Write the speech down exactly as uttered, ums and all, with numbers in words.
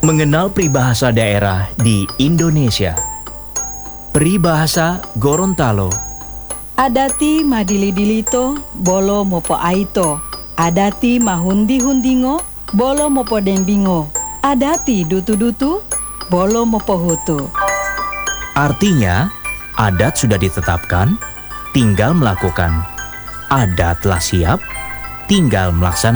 Mengenal peribahasa daerah di Indonesia. Peribahasa Gorontalo. Adati madili-dilito, bolo mopo aito. Adati mahundi-hundingo, bolo mopo denbingo. Adati dutu-dutu, bolo mopo hutu. Artinya, adat sudah ditetapkan, tinggal melakukan. Adat telah siap, tinggal melaksanakan.